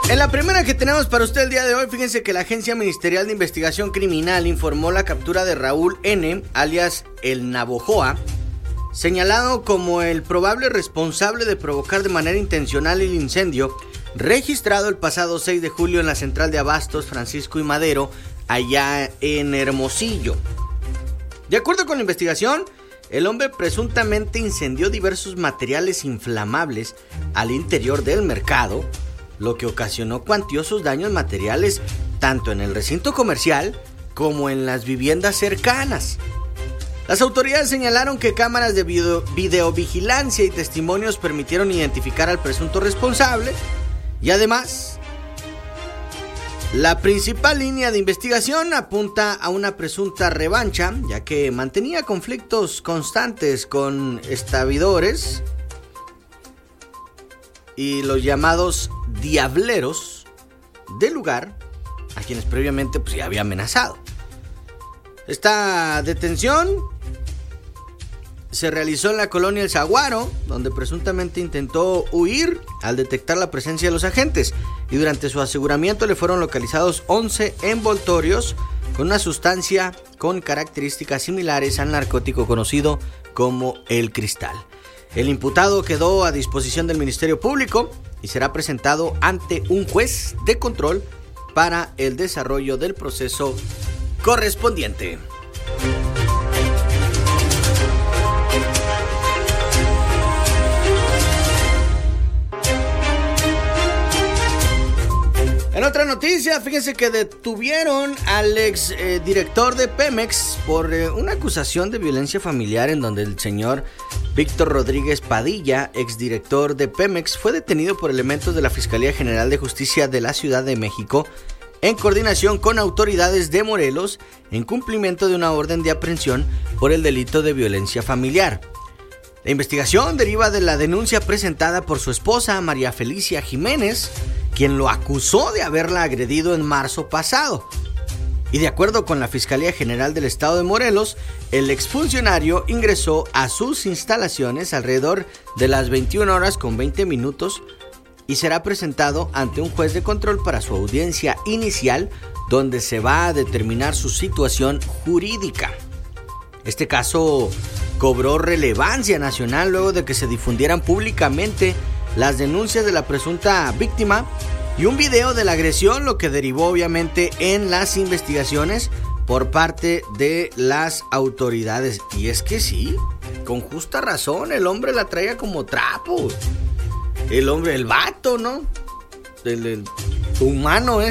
En la primera que tenemos para usted el día de hoy, fíjense que la Agencia Ministerial de Investigación Criminal informó la captura de Raúl N., alias El Navojoa, señalado como el probable responsable de provocar de manera intencional el incendio registrado el pasado 6 de julio en la central de abastos Francisco y Madero, allá en Hermosillo. De acuerdo con la investigación, el hombre presuntamente incendió diversos materiales inflamables al interior del mercado, lo que ocasionó cuantiosos daños materiales tanto en el recinto comercial como en las viviendas cercanas. Las autoridades señalaron que cámaras de videovigilancia y testimonios permitieron identificar al presunto responsable y además la principal línea de investigación apunta a una presunta revancha, ya que mantenía conflictos constantes con estibadores y los llamados diableros del lugar, a quienes previamente ya había amenazado. Esta detención se realizó en la colonia El Saguaro, donde presuntamente intentó huir al detectar la presencia de los agentes, y durante su aseguramiento le fueron localizados 11 envoltorios con una sustancia con características similares al narcótico conocido como el cristal. El imputado quedó a disposición del Ministerio Público y será presentado ante un juez de control para el desarrollo del proceso correspondiente. En otra noticia, fíjense que detuvieron al ex director de Pemex por una acusación de violencia familiar, en donde el señor Víctor Rodríguez Padilla, exdirector de Pemex, fue detenido por elementos de la Fiscalía General de Justicia de la Ciudad de México en coordinación con autoridades de Morelos en cumplimiento de una orden de aprehensión por el delito de violencia familiar. La investigación deriva de la denuncia presentada por su esposa María Felicia Jiménez, quien lo acusó de haberla agredido en marzo pasado. Y de acuerdo con la Fiscalía General del Estado de Morelos, el exfuncionario ingresó a sus instalaciones alrededor de las 21:20 y será presentado ante un juez de control para su audiencia inicial, donde se va a determinar su situación jurídica. Este caso cobró relevancia nacional luego de que se difundieran públicamente las denuncias de la presunta víctima y un video de la agresión, lo que derivó obviamente en las investigaciones por parte de las autoridades. Y es que sí, con justa razón, el hombre la traía como trapo. El vato, ¿no? El humano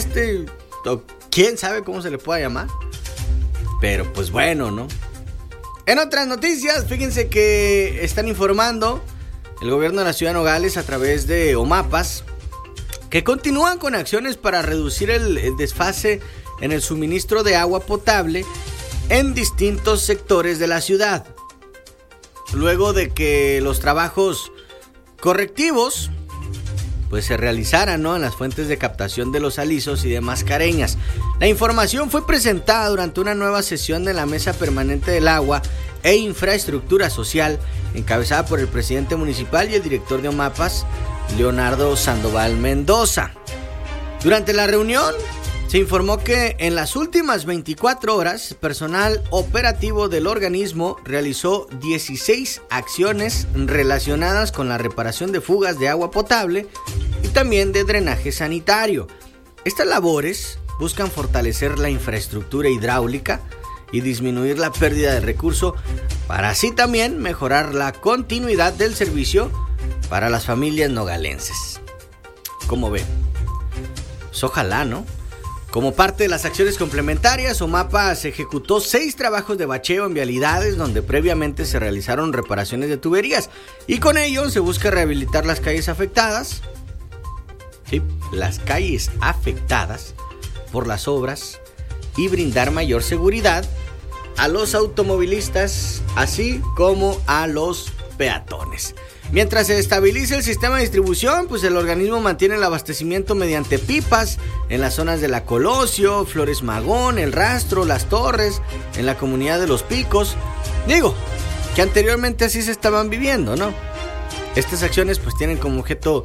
quién sabe cómo se le pueda llamar. Pero pues bueno, ¿no? En otras noticias, fíjense que están informando el gobierno de la ciudad de Nogales a través de OMAPAS que continúan con acciones para reducir el desfase en el suministro de agua potable en distintos sectores de la ciudad. Luego de que los trabajos correctivos se realizaran, ¿no?, en las fuentes de captación de los alisos y de Mascareñas. La información fue presentada durante una nueva sesión de la Mesa Permanente del Agua e Infraestructura Social, encabezada por el presidente municipal y el director de OMAPAS, Leonardo Sandoval Mendoza. Durante la reunión se informó que en las últimas 24 horas, personal operativo del organismo realizó 16 acciones relacionadas con la reparación de fugas de agua potable y también de drenaje sanitario. Estas labores buscan fortalecer la infraestructura hidráulica y disminuir la pérdida de recursos, para así también mejorar la continuidad del servicio para las familias nogalenses. ¿Cómo ven? Pues ojalá, ¿no? Como parte de las acciones complementarias, OMAPAS ejecutó 6 trabajos de bacheo en vialidades donde previamente se realizaron reparaciones de tuberías, y con ello se busca rehabilitar las calles afectadas. Sí, las calles afectadas por las obras y brindar mayor seguridad a los automovilistas, así como a los peatones. Mientras se estabiliza el sistema de distribución, el organismo mantiene el abastecimiento mediante pipas en las zonas de La Colosio, Flores Magón, El Rastro, Las Torres, en la comunidad de Los Picos. Digo, que anteriormente así se estaban viviendo, ¿no? Estas acciones tienen como objeto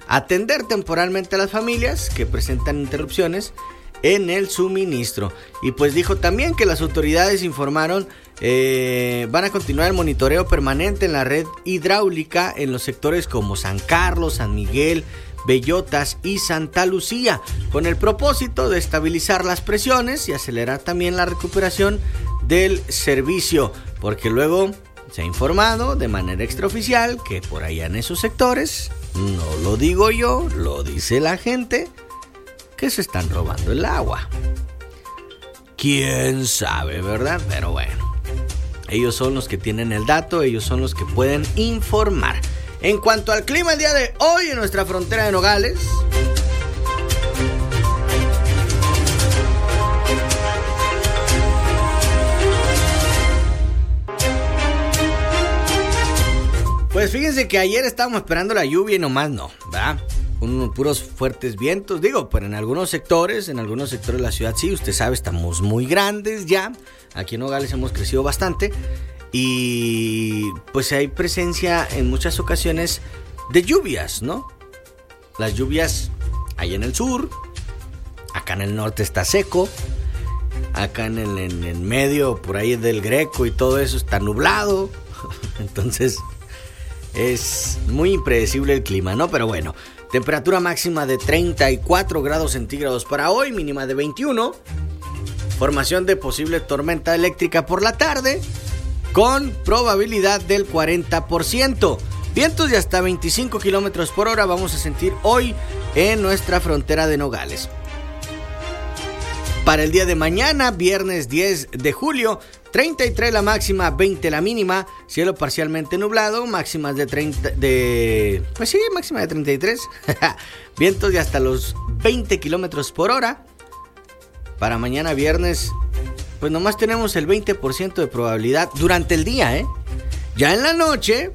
atender temporalmente a las familias que presentan interrupciones en el suministro. Y pues dijo también que las autoridades informaron van a continuar el monitoreo permanente en la red hidráulica en los sectores como San Carlos, San Miguel, Bellotas y Santa Lucía, con el propósito de estabilizar las presiones y acelerar también la recuperación del servicio, porque luego se ha informado de manera extraoficial que por allá en esos sectores, no lo digo yo, lo dice la gente, que se están robando el agua. ¿Quién sabe, verdad? Pero bueno, ellos son los que tienen el dato, ellos son los que pueden informar. En cuanto al clima el día de hoy en nuestra frontera de Nogales, pues fíjense que ayer estábamos esperando la lluvia y nomás no, ¿verdad? Con puros fuertes vientos, digo, pero en algunos sectores de la ciudad sí, usted sabe, estamos muy grandes ya. Aquí en Nogales hemos crecido bastante y pues hay presencia en muchas ocasiones de lluvias, ¿no? Las lluvias hay en el sur, acá en el norte está seco, acá en el medio, por ahí del Greco y todo eso está nublado, entonces es muy impredecible el clima, ¿no? Pero bueno, temperatura máxima de 34 grados centígrados para hoy, mínima de 21. Formación de posible tormenta eléctrica por la tarde, con probabilidad del 40%. Vientos de hasta 25 kilómetros por hora vamos a sentir hoy en nuestra frontera de Nogales. Para el día de mañana, viernes 10 de julio, 33 la máxima, 20 la mínima, cielo parcialmente nublado, máximas máxima de 33, vientos de hasta los 20 kilómetros por hora. Para mañana viernes, pues nomás tenemos el 20% de probabilidad durante el día, ¿eh? Ya en la noche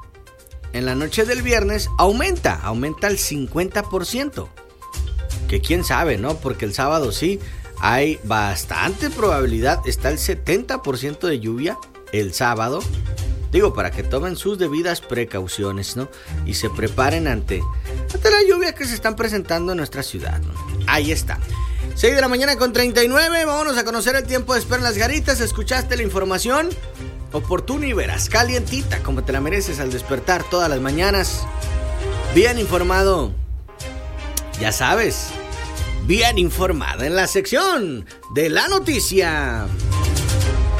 del viernes, aumenta al 50%. Que quién sabe, ¿no? Porque el sábado sí hay bastante probabilidad, está el 70% de lluvia el sábado. Digo, para que tomen sus debidas precauciones, ¿no? Y se preparen ante la lluvia que se están presentando en nuestra ciudad, ¿no? Ahí está. 6 de la mañana con 39, vámonos a conocer el tiempo de espera en las garitas. ¿Escuchaste la información? Oportuna y veraz, calientita, como te la mereces al despertar todas las mañanas. Bien informado, ya sabes, bien informada en la sección de la noticia.